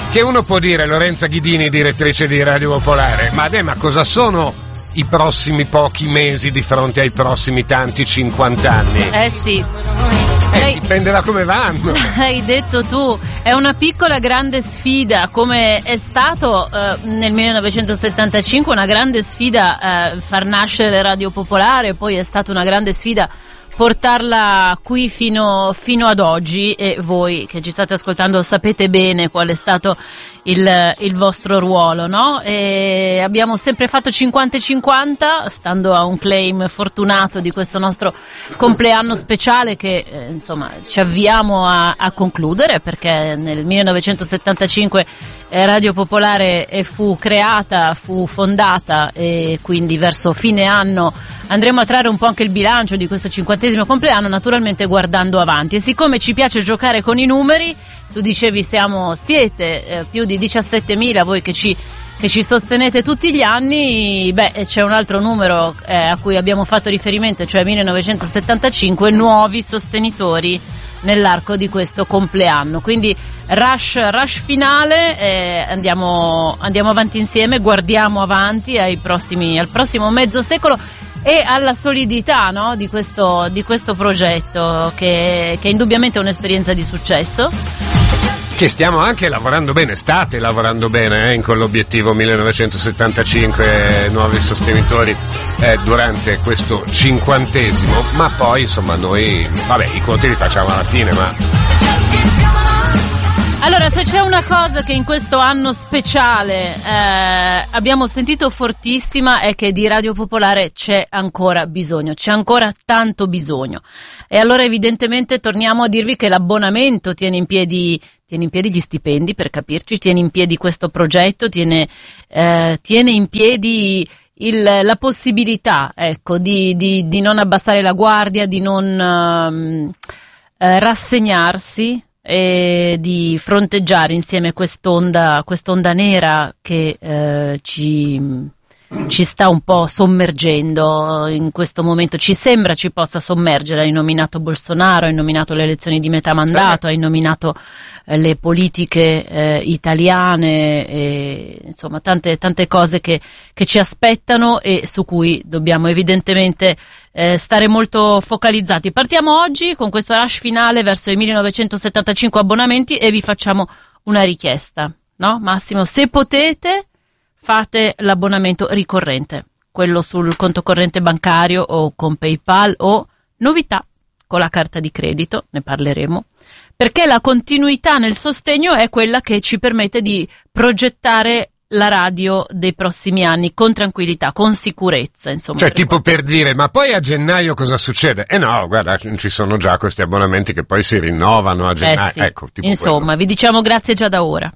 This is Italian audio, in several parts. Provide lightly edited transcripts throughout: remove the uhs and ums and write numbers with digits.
Che uno può dire, Lorenza Ghidini, direttrice di Radio Popolare, ma cosa sono i prossimi pochi mesi di fronte ai prossimi tanti 50 anni? Sì. Dipende da come vanno. Hai detto tu, è una piccola grande sfida, come è stato nel 1975 una grande sfida far nascere Radio Popolare, poi è stata una grande sfida portarla qui fino ad oggi, e voi che ci state ascoltando sapete bene qual è stato il vostro ruolo, no? E abbiamo sempre fatto 50-50, stando a un claim fortunato di questo nostro compleanno speciale che insomma ci avviamo a concludere, perché nel 1975 Radio Popolare fu creata, fu fondata, e quindi verso fine anno andremo a trarre un po' anche il bilancio di questo 50° compleanno, naturalmente guardando avanti. E siccome ci piace giocare con i numeri, tu dicevi siete più di 17.000 voi che ci sostenete tutti gli anni, c'è un altro numero a cui abbiamo fatto riferimento, cioè 1975 nuovi sostenitori nell'arco di questo compleanno. Quindi rush finale, andiamo avanti insieme, guardiamo avanti al prossimo mezzo secolo e alla solidità, no, di questo progetto che indubbiamente è un'esperienza di successo, che stiamo anche lavorando bene, state lavorando bene con l'obiettivo 1975 nuovi sostenitori durante questo 50°, ma poi insomma noi i conti li facciamo alla fine, Allora, se c'è una cosa che in questo anno speciale abbiamo sentito fortissima è che di Radio Popolare c'è ancora bisogno, c'è ancora tanto bisogno. E allora evidentemente torniamo a dirvi che l'abbonamento tiene in piedi gli stipendi, per capirci, tiene in piedi questo progetto, tiene in piedi la possibilità, di non abbassare la guardia, di non rassegnarsi, e di fronteggiare insieme quest'onda nera che ci sta un po' sommergendo in questo momento, ci sembra ci possa sommergere. Hai nominato Bolsonaro, hai nominato le elezioni di metà mandato, hai nominato le politiche italiane, e, insomma tante cose che ci aspettano e su cui dobbiamo evidentemente stare molto focalizzati. Partiamo oggi con questo rush finale verso i 1975 abbonamenti e vi facciamo una richiesta, no? Massimo, se potete fate l'abbonamento ricorrente, quello sul conto corrente bancario o con PayPal, o novità con la carta di credito, ne parleremo, perché la continuità nel sostegno è quella che ci permette di progettare la radio dei prossimi anni con tranquillità, con sicurezza, insomma. Cioè, tipo per dire, ma poi a gennaio cosa succede? No, guarda, ci sono già questi abbonamenti che poi si rinnovano a gennaio. Sì. Ecco, tipo insomma, quello. Vi diciamo grazie già da ora.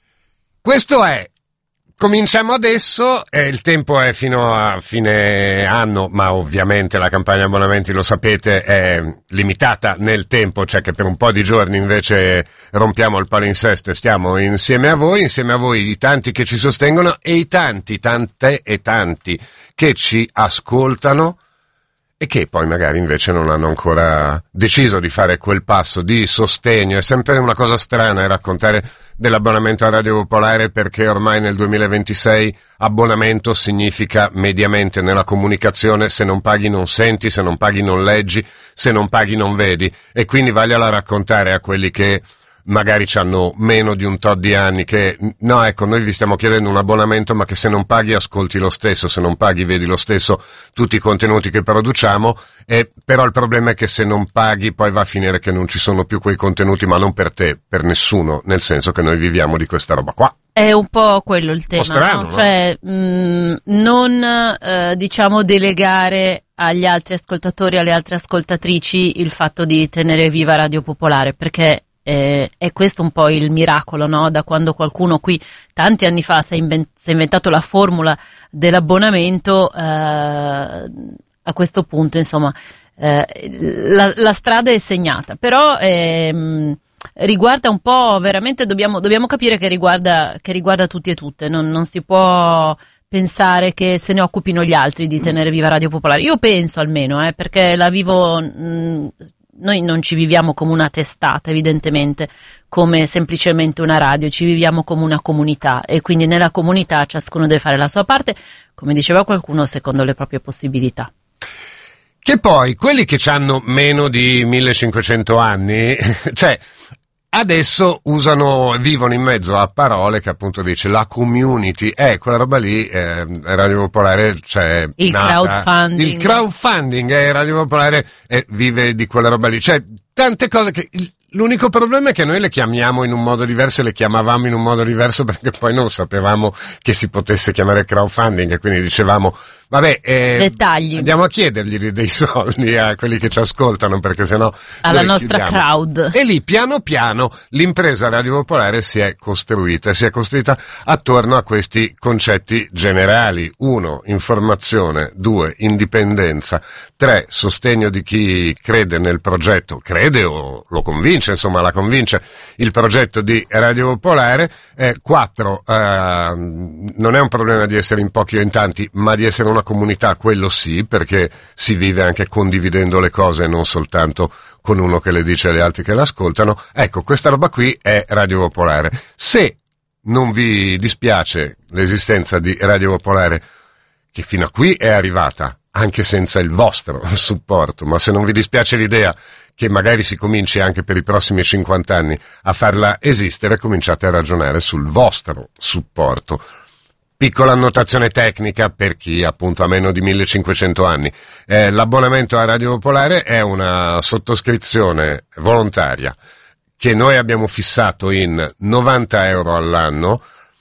Questo è. Cominciamo adesso, il tempo è fino a fine anno, ma ovviamente la campagna abbonamenti, lo sapete, è limitata nel tempo, cioè che per un po' di giorni invece rompiamo il palinsesto e stiamo insieme a voi i tanti che ci sostengono e i tante e tanti che ci ascoltano e che poi magari invece non hanno ancora deciso di fare quel passo di sostegno. È sempre una cosa strana raccontare dell'abbonamento a Radio Popolare, perché ormai nel 2026 abbonamento significa mediamente nella comunicazione: se non paghi non senti, se non paghi non leggi, se non paghi non vedi. E quindi vagliela raccontare a quelli che magari hanno meno di un tot di anni che no, ecco, noi vi stiamo chiedendo un abbonamento, ma che se non paghi ascolti lo stesso, se non paghi vedi lo stesso tutti i contenuti che produciamo. Però il problema è che se non paghi poi va a finire che non ci sono più quei contenuti, ma non per te, per nessuno, nel senso che noi viviamo di questa roba qua. È un po' quello il tema, strano, no? No? Cioè non diciamo delegare agli altri ascoltatori, alle altre ascoltatrici il fatto di tenere viva Radio Popolare, perché è questo un po' il miracolo, no? Da quando qualcuno qui tanti anni fa si è inventato la formula dell'abbonamento, a questo punto insomma la strada è segnata, però riguarda un po', veramente dobbiamo capire che riguarda tutti e tutte, non si può pensare che se ne occupino gli altri di tenere viva Radio Popolare. Io penso almeno, perché la vivo noi non ci viviamo come una testata, evidentemente, come semplicemente una radio, ci viviamo come una comunità, e quindi nella comunità ciascuno deve fare la sua parte, come diceva qualcuno, secondo le proprie possibilità. Che poi quelli che hanno meno di 1500 anni, cioè adesso vivono in mezzo a parole che appunto dice la community, quella roba lì, Radio Popolare, cioè il crowdfunding, Radio Popolare vive di quella roba lì, cioè tante cose che l'unico problema è che noi le chiamiamo in un modo diverso e le chiamavamo in un modo diverso perché poi non sapevamo che si potesse chiamare crowdfunding, e quindi dicevamo vabbè, dettagli, andiamo a chiedergli dei soldi a quelli che ci ascoltano, perché sennò alla nostra crowd. E lì piano piano l'impresa Radio Popolare si è costruita attorno a questi concetti generali: 1, informazione; 2, indipendenza; 3, sostegno di chi crede nel progetto, crede o lo convince, insomma la convince, il progetto di Radio Popolare; 4, non è un problema di essere in pochi o in tanti, ma di essere una comunità, quello sì, perché si vive anche condividendo le cose, non soltanto con uno che le dice agli altri che l'ascoltano. Ecco, questa roba qui è Radio Popolare. Se non vi dispiace l'esistenza di Radio Popolare, che fino a qui è arrivata anche senza il vostro supporto, ma se non vi dispiace l'idea che magari si cominci anche per i prossimi 50 anni a farla esistere, cominciate a ragionare sul vostro supporto. Piccola annotazione tecnica per chi appunto ha meno di 1500 anni. L'abbonamento a Radio Popolare è una sottoscrizione volontaria che noi abbiamo fissato in 90 euro all'anno.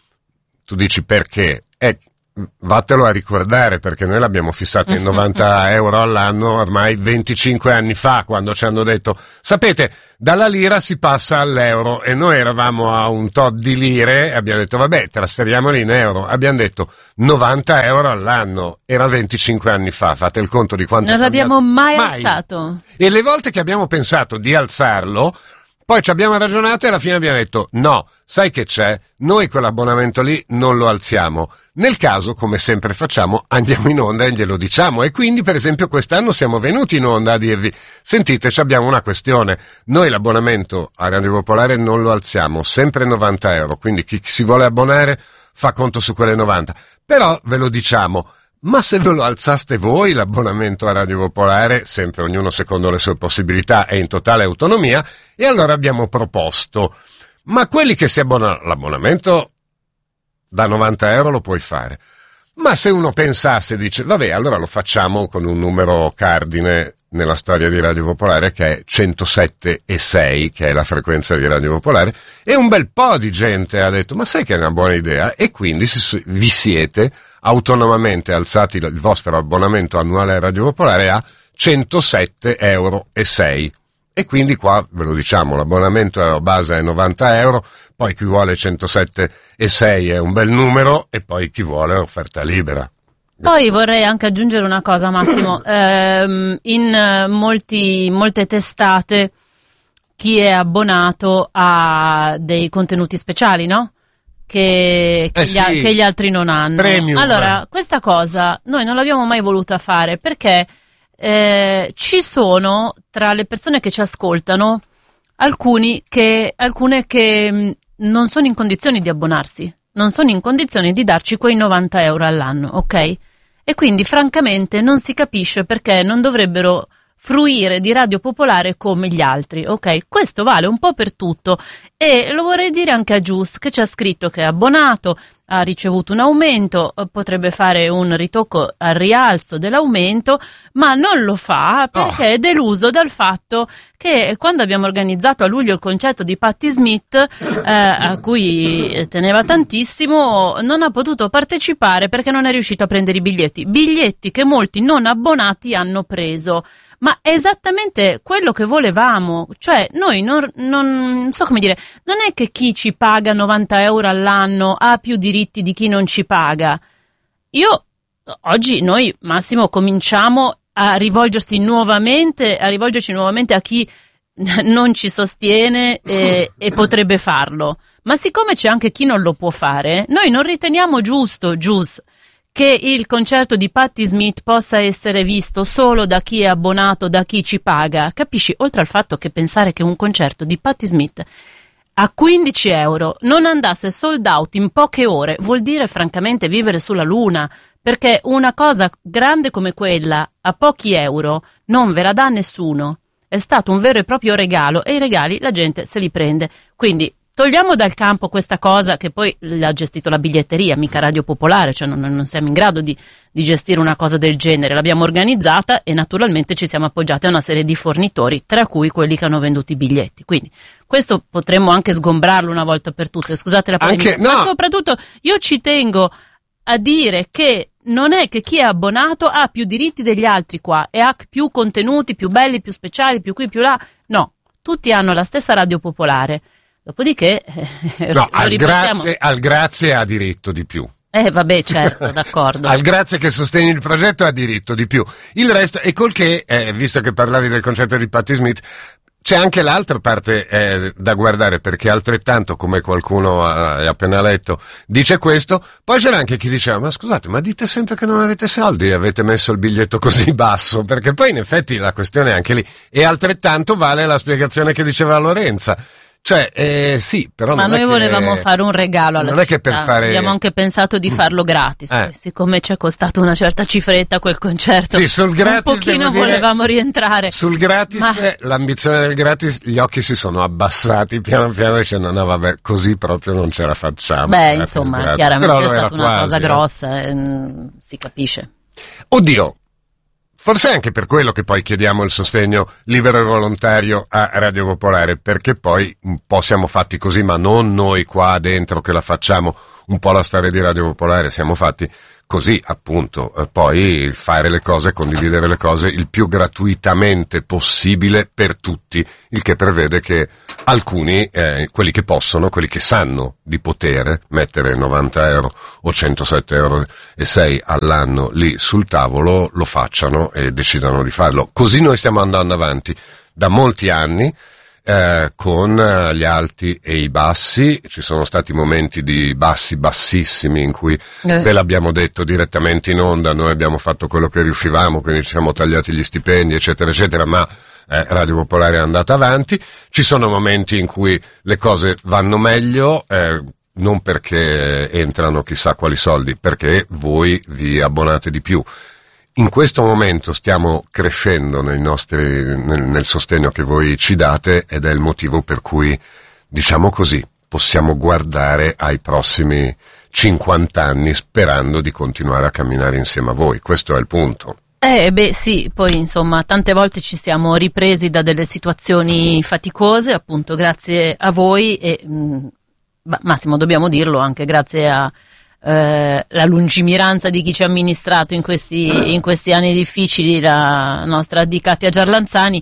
Tu dici perché? Vattelo a ricordare, perché noi l'abbiamo fissato in 90 euro all'anno ormai 25 anni fa, quando ci hanno detto sapete, dalla lira si passa all'euro, e noi eravamo a un tot di lire e abbiamo detto vabbè, trasferiamoli in euro. Abbiamo detto 90 euro all'anno, era 25 anni fa, fate il conto di quanto non l'abbiamo mai alzato. E le volte che abbiamo pensato di alzarlo, poi ci abbiamo ragionato e alla fine abbiamo detto no, sai che c'è? Noi quell'abbonamento lì non lo alziamo. Nel caso, come sempre facciamo, andiamo in onda e glielo diciamo, e quindi per esempio quest'anno siamo venuti in onda a dirvi sentite, abbiamo una questione, noi l'abbonamento a Radio Popolare non lo alziamo, sempre 90 euro, quindi chi si vuole abbonare fa conto su quelle 90, però ve lo diciamo. Ma se ve lo alzaste voi l'abbonamento a Radio Popolare, sempre ognuno secondo le sue possibilità e in totale autonomia, e allora abbiamo proposto, ma quelli che si abbonano all'abbonamento da 90 euro lo puoi fare. Ma se uno pensasse, dice, vabbè, allora lo facciamo con un numero cardine nella storia di Radio Popolare, che è 107,6, che è la frequenza di Radio Popolare, e un bel po' di gente ha detto, ma sai che è una buona idea? E quindi vi siete autonomamente alzati il vostro abbonamento annuale a Radio Popolare a 107,6 euro. E quindi qua ve lo diciamo, l'abbonamento base è 90 euro, poi chi vuole 107,6 è un bel numero, e poi chi vuole offerta libera. Poi vorrei anche aggiungere una cosa, Massimo, in molte testate chi è abbonato ha dei contenuti speciali, no? Che gli altri non hanno. Premium. Allora, questa cosa noi non l'abbiamo mai voluta fare perché ci sono tra le persone che ci ascoltano alcune che non sono in condizioni di abbonarsi, non sono in condizioni di darci quei 90 euro all'anno, ok? E quindi francamente non si capisce perché non dovrebbero fruire di Radio Popolare come gli altri, ok? Questo vale un po' per tutto, e lo vorrei dire anche a Gius, che ci ha scritto che è abbonato, ha ricevuto un aumento, potrebbe fare un ritocco al rialzo dell'aumento, ma non lo fa perché è deluso dal fatto che quando abbiamo organizzato a luglio il concerto di Patti Smith, a cui teneva tantissimo, non ha potuto partecipare perché non è riuscito a prendere i biglietti che molti non abbonati hanno preso. Ma è esattamente quello che volevamo, cioè noi non so come dire, non è che chi ci paga 90 euro all'anno ha più diritti di chi non ci paga. Oggi noi, Massimo, cominciamo a rivolgerci nuovamente a chi non ci sostiene e potrebbe farlo. Ma siccome c'è anche chi non lo può fare, noi non riteniamo giusto, che il concerto di Patti Smith possa essere visto solo da chi è abbonato, da chi ci paga, capisci? Oltre al fatto che pensare che un concerto di Patti Smith a 15 euro non andasse sold out in poche ore vuol dire francamente vivere sulla luna, perché una cosa grande come quella a pochi euro non ve la dà nessuno. È stato un vero e proprio regalo e i regali la gente se li prende. Quindi togliamo dal campo questa cosa che poi l'ha gestito la biglietteria, mica Radio Popolare, cioè non siamo in grado di gestire una cosa del genere. L'abbiamo organizzata e naturalmente ci siamo appoggiati a una serie di fornitori, tra cui quelli che hanno venduto i biglietti. Quindi questo potremmo anche sgombrarlo una volta per tutte, scusate la polemica, ma soprattutto io ci tengo a dire che non è che chi è abbonato ha più diritti degli altri qua e ha più contenuti, più belli, più speciali, più qui, più là. No, tutti hanno la stessa Radio Popolare. Dopodiché no, al grazie ha diritto di più. Vabbè, certo, d'accordo. Al grazie che sostegni il progetto ha diritto di più. Il resto, e col che, visto che parlavi del concerto di Patti Smith, c'è anche l'altra parte da guardare, perché altrettanto, come qualcuno ha appena letto, dice questo, poi c'era anche chi diceva, ma scusate, ma dite sempre che non avete soldi e avete messo il biglietto così basso, perché poi in effetti la questione è anche lì. E altrettanto vale la spiegazione che diceva Lorenza. Cioè, sì, però ma non noi volevamo fare un regalo alla non città. È che per fare... Abbiamo anche pensato di farlo gratis, siccome ci è costato una certa cifretta quel concerto, sì, sul gratis, un pochino volevamo rientrare. Sul gratis, l'ambizione del gratis, gli occhi si sono abbassati piano piano dicendo no vabbè, così proprio non ce la facciamo. Beh, insomma, chiaramente è stata una quasi, cosa grossa, si capisce. Oddio, forse è anche per quello che poi chiediamo il sostegno libero e volontario a Radio Popolare, perché poi un po' siamo fatti così, ma non noi qua dentro che la facciamo, un po' la storia di Radio Popolare, siamo fatti così appunto, poi fare le cose, condividere le cose il più gratuitamente possibile per tutti, il che prevede che alcuni, quelli che possono, quelli che sanno di potere mettere 90 euro o 107 euro e 6 all'anno lì sul tavolo, lo facciano e decidano di farlo. Così noi stiamo andando avanti da molti anni, con gli alti e i bassi. Ci sono stati momenti di bassi bassissimi in cui ve l'abbiamo detto direttamente in onda, noi abbiamo fatto quello che riuscivamo, quindi ci siamo tagliati gli stipendi eccetera eccetera, ma Radio Popolare è andata avanti. Ci sono momenti in cui le cose vanno meglio, non perché entrano chissà quali soldi, perché voi vi abbonate di più. In questo momento stiamo crescendo nel sostegno che voi ci date, ed è il motivo per cui, diciamo così, possiamo guardare ai prossimi 50 anni sperando di continuare a camminare insieme a voi. Questo è il punto. Sì, poi insomma tante volte ci siamo ripresi da delle situazioni faticose, appunto grazie a voi e Massimo, dobbiamo dirlo, anche grazie a la lungimiranza di chi ci ha amministrato in questi anni difficili, la nostra di Katia Giarlanzani.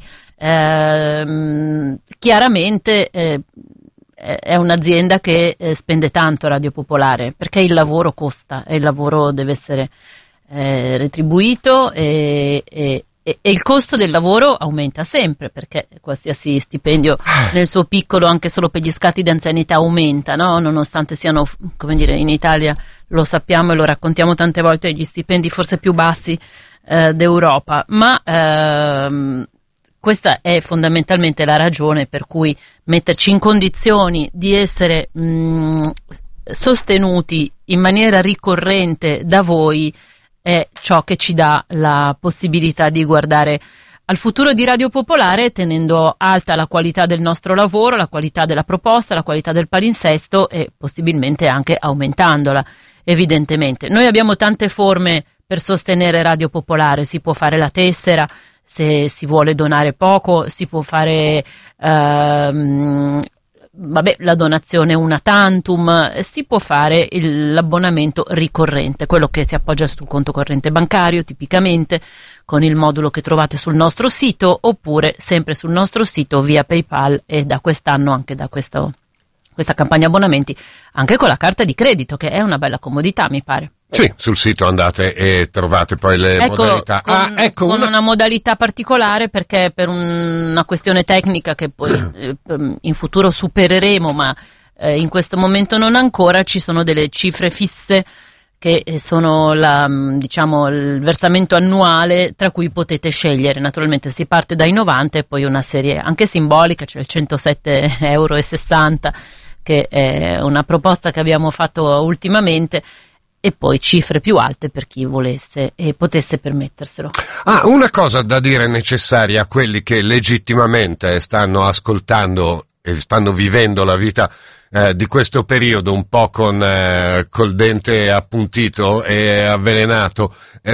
Chiaramente è un'azienda che spende tanto, Radio Popolare, perché il lavoro costa e il lavoro deve essere retribuito e il costo del lavoro aumenta sempre, perché qualsiasi stipendio nel suo piccolo, anche solo per gli scatti di anzianità, aumenta, no? Nonostante siano, come dire, in Italia lo sappiamo e lo raccontiamo tante volte, gli stipendi forse più bassi d'Europa, ma questa è fondamentalmente la ragione per cui metterci in condizioni di essere sostenuti in maniera ricorrente da voi è ciò che ci dà la possibilità di guardare al futuro di Radio Popolare tenendo alta la qualità del nostro lavoro, la qualità della proposta, la qualità del palinsesto e possibilmente anche aumentandola, evidentemente. Noi abbiamo tante forme per sostenere Radio Popolare, si può fare la tessera, se si vuole donare poco, si può fare la donazione una tantum, si può fare l'abbonamento ricorrente, quello che si appoggia sul conto corrente bancario tipicamente con il modulo che trovate sul nostro sito, oppure sempre sul nostro sito via PayPal e da quest'anno anche da questa campagna abbonamenti anche con la carta di credito, che è una bella comodità, mi pare. Sì, sul sito andate e trovate poi le modalità. Con una modalità particolare, perché per una questione tecnica che poi in futuro supereremo, ma in questo momento non ancora, ci sono delle cifre fisse che sono il versamento annuale, tra cui potete scegliere. Naturalmente si parte dai 90 e poi una serie anche simbolica, cioè 107,60 €, che è una proposta che abbiamo fatto ultimamente, e poi cifre più alte per chi volesse e potesse permetterselo. Una cosa da dire necessaria a quelli che legittimamente stanno ascoltando e stanno vivendo la vita di questo periodo un po' col dente appuntito e avvelenato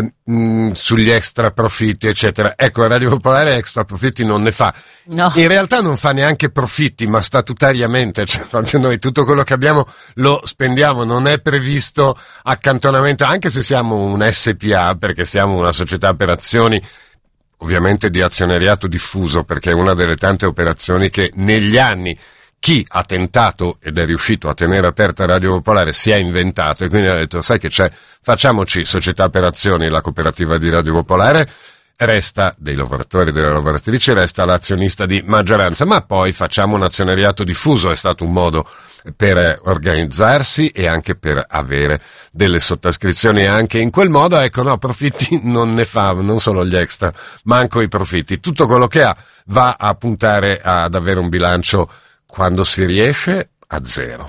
sugli extra profitti eccetera. Ecco, Radio Popolare extra profitti non ne fa. No. In realtà non fa neanche profitti, ma statutariamente, cioè proprio noi tutto quello che abbiamo lo spendiamo, non è previsto accantonamento, anche se siamo un SPA, perché siamo una società per azioni ovviamente di azionariato diffuso, perché è una delle tante operazioni che negli anni chi ha tentato ed è riuscito a tenere aperta Radio Popolare si è inventato, e quindi ha detto: sai che c'è, facciamoci società per azioni, la cooperativa di Radio Popolare, resta dei lavoratori e delle lavoratrici, resta l'azionista di maggioranza, ma poi facciamo un azionariato diffuso. È stato un modo per organizzarsi e anche per avere delle sottoscrizioni, e anche in quel modo, ecco, no, profitti non ne fa, non solo gli extra, manco i profitti. Tutto quello che ha va a puntare ad avere un bilancio, quando si riesce, a zero.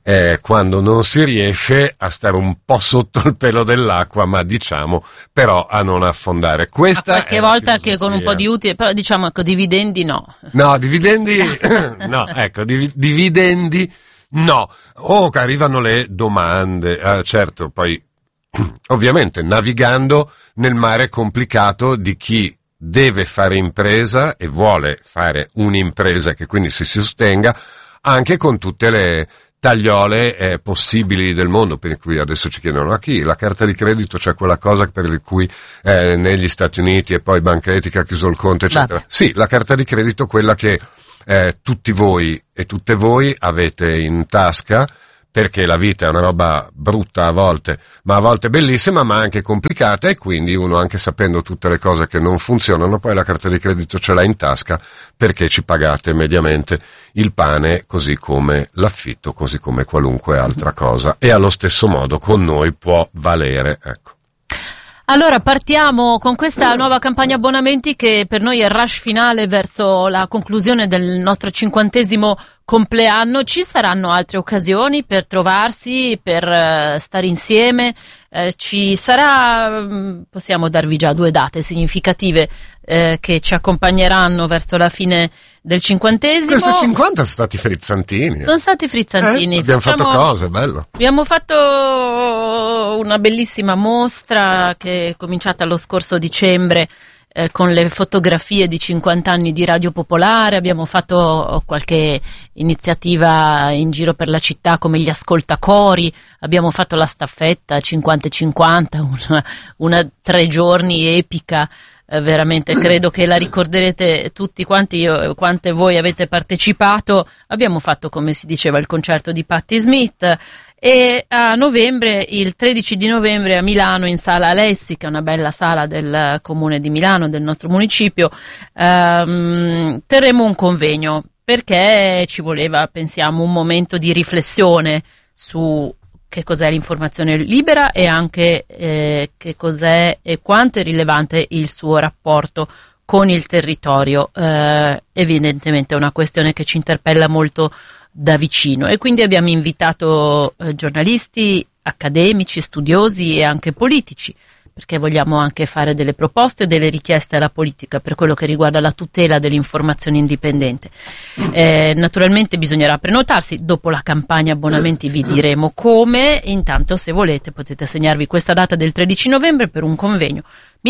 Quando non si riesce, a stare un po' sotto il pelo dell'acqua, ma diciamo però a non affondare. Questa qualche volta che con un po' di utile, però diciamo, ecco, dividendi no. No, dividendi no, ecco, dividendi no. Arrivano le domande, certo, poi ovviamente navigando nel mare complicato di chi deve fare impresa e vuole fare un'impresa che quindi si sostenga anche con tutte le tagliole possibili del mondo, per cui adesso ci chiedono: a chi la carta di credito, cioè quella cosa per cui negli Stati Uniti e poi Banca Etica ha chiuso il conto eccetera. Vabbè. Sì, la carta di credito, quella che tutti voi e tutte voi avete in tasca, perché la vita è una roba brutta a volte, ma a volte bellissima, ma anche complicata, e quindi uno, anche sapendo tutte le cose che non funzionano, poi la carta di credito ce l'ha in tasca, perché ci pagate mediamente il pane, così come l'affitto, così come qualunque altra cosa, e allo stesso modo con noi può valere, ecco. Allora partiamo con questa nuova campagna abbonamenti, che per noi è il rush finale verso la conclusione del nostro 50° compleanno. Ci saranno altre occasioni per trovarsi, per stare insieme. Ci sarà, possiamo darvi già 2 date significative che ci accompagneranno verso la fine del 50°. Questi 50 sono stati frizzantini. Sono stati frizzantini. Abbiamo fatto cose, bello. Abbiamo fatto una bellissima mostra che è cominciata lo scorso dicembre con le fotografie di 50 anni di Radio Popolare. Abbiamo fatto qualche iniziativa in giro per la città, come gli ascoltacori, abbiamo fatto la staffetta 50-50, una 3 giorni epica. Veramente credo che la ricorderete tutti quanti, quante voi avete partecipato. Abbiamo fatto, come si diceva, il concerto di Patti Smith, e a novembre, il 13 di novembre a Milano, in Sala Alessi, che è una bella sala del comune di Milano, del nostro municipio, terremo un convegno, perché ci voleva, pensiamo, un momento di riflessione su che cos'è l'informazione libera, e anche che cos'è e quanto è rilevante il suo rapporto con il territorio. Evidentemente è una questione che ci interpella molto da vicino, e quindi abbiamo invitato giornalisti, accademici, studiosi e anche politici, perché vogliamo anche fare delle proposte e delle richieste alla politica per quello che riguarda la tutela dell'informazione indipendente. Naturalmente bisognerà prenotarsi, dopo la campagna abbonamenti vi diremo come. Intanto, se volete, potete segnarvi questa data del 13 novembre per un convegno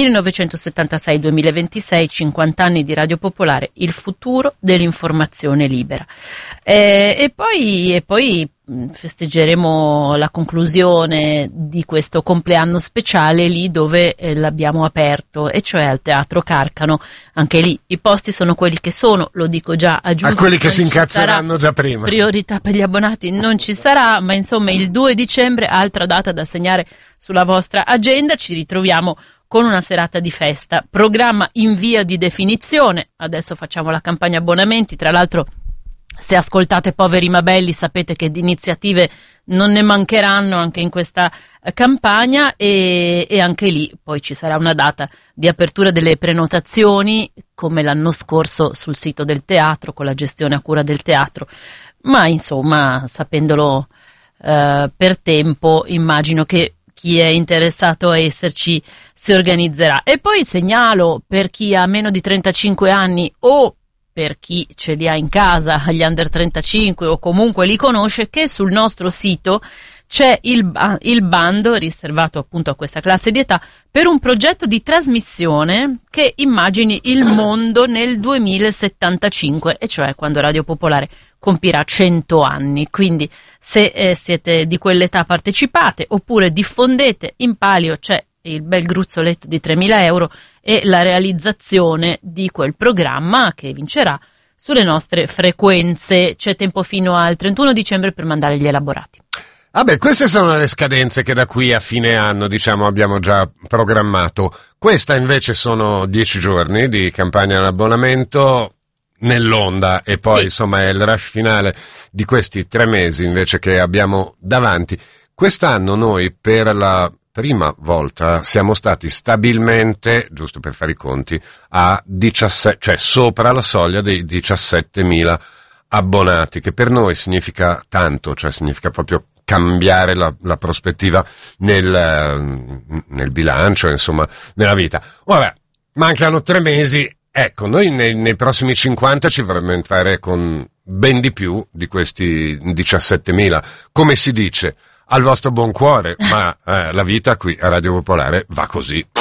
1976-2026, 50 anni di Radio Popolare, il futuro dell'informazione libera. E poi festeggeremo la conclusione di questo compleanno speciale lì dove l'abbiamo aperto, e cioè al Teatro Carcano. Anche lì i posti sono quelli che sono, lo dico già a Giusto. A quelli che si incazzeranno già prima. Priorità per gli abbonati non ci sarà, ma insomma il 2 dicembre, altra data da segnare sulla vostra agenda. Ci ritroviamo con una serata di festa, programma in via di definizione. Adesso facciamo la campagna abbonamenti, tra l'altro Se ascoltate Poveri ma Belli sapete che di iniziative non ne mancheranno anche in questa campagna, e anche lì poi ci sarà una data di apertura delle prenotazioni come l'anno scorso sul sito del teatro con la gestione a cura del teatro, ma insomma sapendolo per tempo immagino che chi è interessato a esserci si organizzerà. E poi segnalo per chi ha meno di 35 anni o per chi ce li ha in casa, agli under 35 o comunque li conosce, che sul nostro sito c'è il bando riservato appunto a questa classe di età per un progetto di trasmissione che immagini il mondo nel 2075, e cioè quando Radio Popolare compirà 100 anni. Quindi se siete di quell'età partecipate, oppure diffondete. In palio c'è il bel gruzzoletto di 3.000 euro e la realizzazione di quel programma che vincerà sulle nostre frequenze. C'è tempo fino al 31 dicembre per mandare gli elaborati. Vabbè, queste sono le scadenze che da qui a fine anno, diciamo, abbiamo già programmato. Questa invece sono 10 giorni di campagna all'abbonamento nell'onda, e poi insomma è il rush finale di questi 3 mesi invece che abbiamo davanti. Quest'anno noi per la prima volta siamo stati stabilmente, giusto per fare i conti, a 17, cioè sopra la soglia dei 17.000 abbonati, che per noi significa tanto, cioè significa proprio cambiare la prospettiva nel bilancio, insomma, nella vita. Ora, mancano 3 mesi, ecco, noi nei prossimi 50 ci vorremmo entrare con ben di più di questi 17.000, come si dice, al vostro buon cuore, ma la vita qui a Radio Popolare va così.